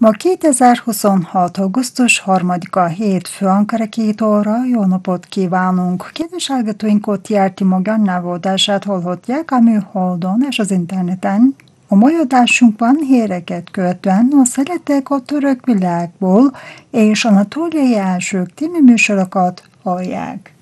Ma 2026. augusztus 3-a hétfő, Ankara 2 óra. Jó napot kívánunk! Kedves hallgatóink, ott járti magán adását hallhatják a műholdon és az interneten. A mai adásunkban híreket követően a Szeretek a török világból és Anatóliai Elsők című műsorokat hallják.